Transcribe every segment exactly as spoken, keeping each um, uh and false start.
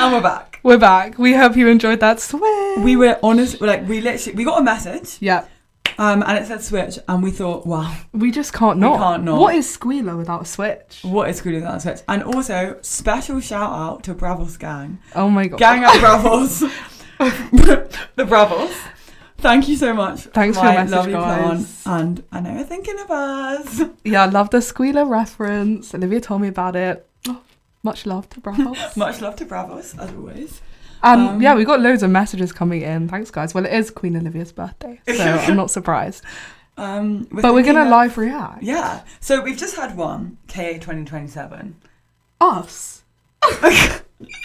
And we're back. We're back. We hope you enjoyed that switch. We were honest, like we literally, we got a message. Yeah. Um, and it said switch, and we thought, wow. We just can't not. We can't not. What is Squealer without a switch? What is Squealer without a switch? And also, special shout out to Bravos Gang. Oh my god. Gang at Bravos. The Bravos. Thank you so much. Thanks for your message, guys. Plan. And I know you're thinking of us. Yeah, I love the Squealer reference. Olivia told me about it. Oh, much love to Bravos. Much love to Bravos, as always. And um, um, yeah, we got loads of messages coming in. Thanks, guys. Well, it is Queen Olivia's birthday, so I'm not surprised. Um, we're but we're going to of, live react. Yeah. So we've just had one, K A twenty twenty-seven. Us? oh,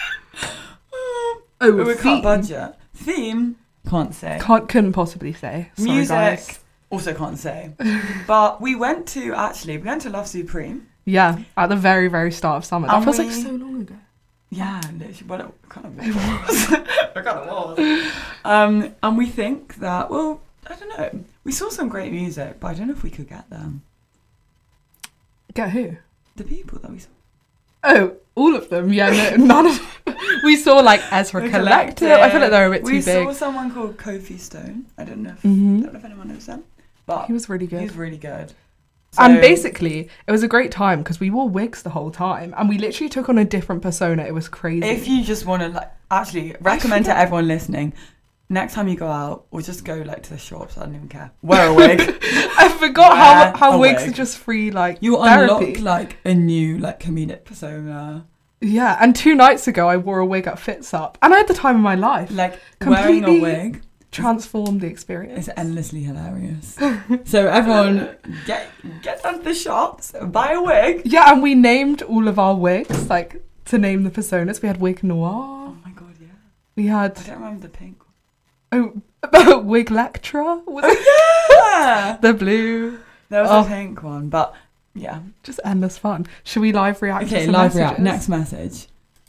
we theme. can't budget. Theme, can't say. Can't, couldn't possibly say. Sorry, Music, guys. also can't say. But we went to, actually, we went to Love Supreme. Yeah, at the very, very start of summer. That And feels we, like so long ago. Yeah, literally. Well, it kind of was. It kind of was. Um, and we think that, well, I don't know. We saw some great music, but I don't know if we could get them. Get who? The people that we saw. Oh, all of them. Yeah, no, none of. We saw like Ezra The Collective. Collective. I feel like they're a bit we too big. We saw someone called Kofi Stone. I don't know if, Mm-hmm. I don't know if anyone knows them. But he was really good. He was really good. So, and basically, it was a great time because we wore wigs the whole time and we literally took on a different persona. It was crazy. If you just want to, like, actually recommend to everyone listening, next time you go out, or just go like to the shops, I don't even care. Wear a wig. I forgot Wear how how a wigs wig. are just free, like, You therapy. unlock like a new like comedic persona. Yeah, and two nights ago I wore a wig at Fits Up and I had the time of my life. Like Completely wearing a wig transformed the experience. is endlessly hilarious. So everyone get get down to the shops, buy a wig. Yeah, and we named all of our wigs, like, to name the personas. We had Wig Noir. Oh my god, yeah. We had... I don't remember the pink one. Oh, Wig Lectra. Was it? Yeah. The blue. There was Oh. a pink one, but yeah. Just endless fun. Should we live react to Okay, some live messages? react. Next message.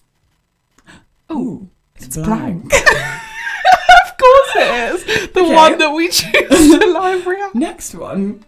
Ooh, It's, it's blank. blank. Of course it is. The Okay. one that we choose to live react. Next one.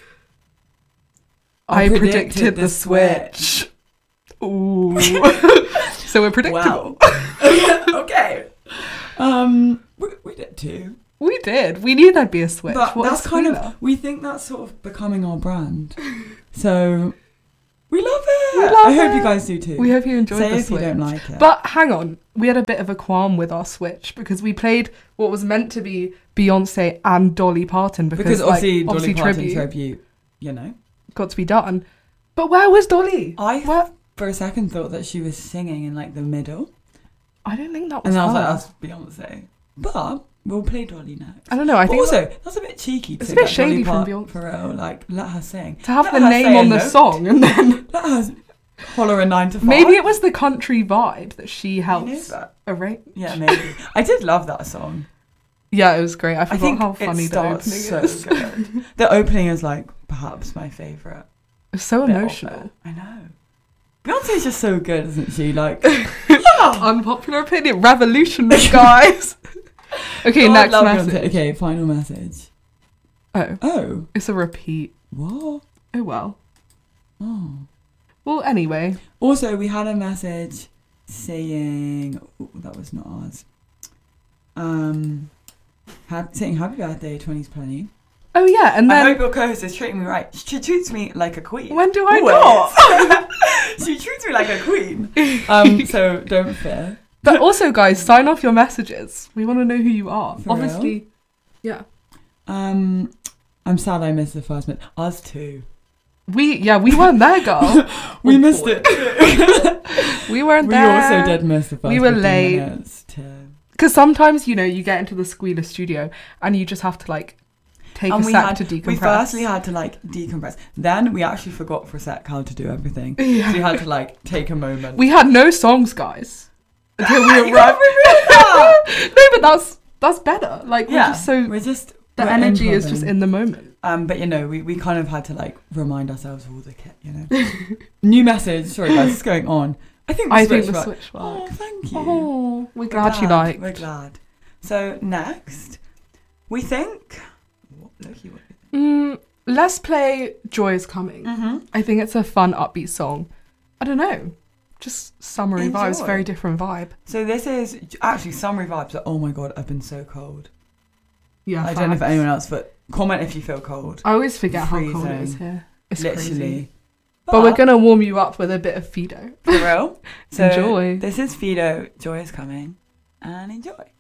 I, predicted, the switch. Ooh. So we're predictable. Wow. Okay. Um, we, we did too. We did. We knew there'd be a switch. But What that's is kind Squealer? of, we think that's sort of becoming our brand. So, we love it. We love I hope it. you guys do too. We hope you enjoyed Say the if switch. you don't like it. But hang on, we had a bit of a qualm with our switch because we played what was meant to be Beyonce and Dolly Parton because, because obviously, like, Dolly obviously Parton tribute, tribute, you know. got to be done. But where was Dolly? I, Where? for a second, thought that she was singing in like the middle. I don't think that was And I was her. like, that's Beyonce. But we'll play Dolly next. I don't know. I But think also, that's a bit cheeky. It's to a bit get shady Dolly from Part- Beyonce. For real, like, let her sing. to have Let the her name say a on the note. song and then Let her holler a nine to five. maybe it was the country vibe that she Who helped knows that? arrange. Yeah, maybe. I did love that song. Yeah, it was great. I forgot I think how funny it the opening starts so is. good. The opening is like perhaps my favourite. It's so bit of emotional. it. I know. Beyonce's just so good, isn't she? Like, Unpopular opinion, revolutionary, guys. Okay, God, next love message. Beyonce. Okay, final message. Oh, Oh, it's a repeat. what? Oh well. Oh. Well, anyway. Also, we had a message saying, oh, that was not ours. Um, ha- saying happy birthday, twenties Penny. Oh yeah, and I then hope your co-host is treating me right. She treats me like a queen. when do I Always. not? She treats me like a queen. Um, so don't fear. But also, guys, sign off your messages. We want to know who you are. For Obviously, yeah. Um, I'm sad I missed the first minute. Us too. We yeah we weren't there, girl. We Oh, missed boy. it. We weren't We there. also did miss the first We were fifteen late. minutes too. Because sometimes, you know, you get into the Squealer studio and you just have to like take And a we sec had to decompress. we firstly had to like decompress. Then we actually forgot for a sec how to do everything. Yeah. So we had to like take a moment. We had no songs, guys. Until we You arrived. can't No, but that's that's better. Like we're yeah, just so we're just the we're energy is just improving. in the moment. Um, but you know, we, we kind of had to like remind ourselves of all the kit. You know, new message. Sorry guys, what's going on? I think the I switch think the worked. switch Oh, worked. thank you. Oh, we're We're glad you liked. We're glad. So next, we think. What, Loki, what? Mm, let's play "Joy Is Coming." Mm-hmm. I think it's a fun, upbeat song. I don't know. just summery vibes, Enjoy. very different vibe. So this is actually summery vibes. But oh my god, I've been so cold. Yeah, I don't know if anyone else, but comment if you feel cold. I always forget how cold it Freezing. is here. It's Literally. crazy. But, we're gonna warm you up with a bit of Fido. For real. So Enjoy. This is Fido. Joy is coming, and enjoy.